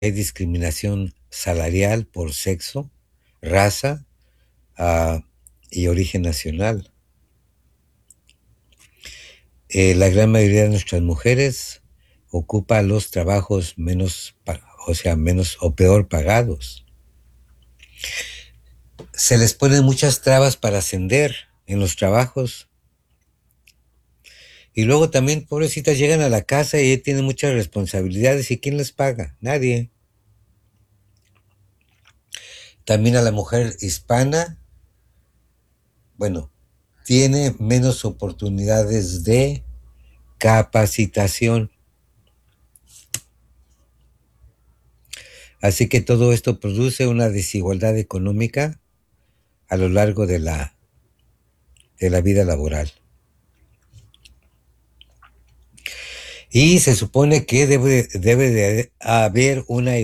hay discriminación salarial por sexo, raza y origen nacional. La gran mayoría de nuestras mujeres ocupa los trabajos menos o peor pagados. Se les ponen muchas trabas para ascender en los trabajos. Y luego también, pobrecitas, llegan a la casa y tienen muchas responsabilidades. ¿Y quién les paga? Nadie. También a la mujer hispana, bueno, tiene menos oportunidades de capacitación. Así que todo esto produce una desigualdad económica a lo largo de la vida laboral. Y se supone que debe de haber una